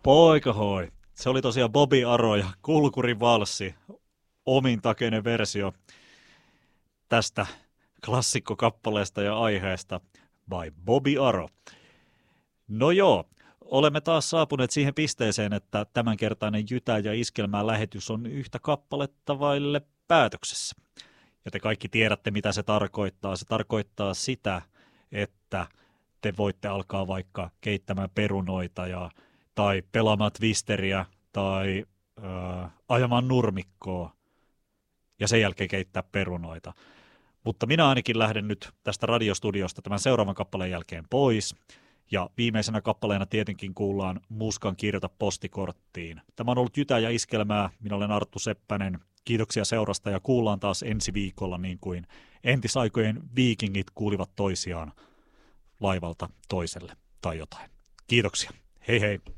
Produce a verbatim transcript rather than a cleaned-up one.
Poikahoi. Se oli tosiaan Bobby Aro ja Kulkurin valssi, omintakeinen versio tästä klassikkokappaleesta ja aiheesta by Bobby Aro. No joo, olemme taas saapuneet siihen pisteeseen, että tämänkertainen Jytä ja Iskelmää lähetys on yhtä kappaletta vaille päätöksessä. Ja te kaikki tiedätte, mitä se tarkoittaa. Se tarkoittaa sitä, että te voitte alkaa vaikka keittämään perunoita ja, tai pelaamaan twisteriä tai äh, ajamaan nurmikkoa ja sen jälkeen keittää perunoita. Mutta minä ainakin lähden nyt tästä radiostudiosta tämän seuraavan kappaleen jälkeen pois. Ja viimeisenä kappaleena tietenkin kuullaan Muskan Kirjoita postikorttiin. Tämä on ollut Jytä ja Iskelmää. Minä olen Arttu Seppänen. Kiitoksia seurasta ja kuullaan taas ensi viikolla niin kuin entisaikojen viikingit kuulivat toisiaan laivalta toiselle tai jotain. Kiitoksia. Hei hei.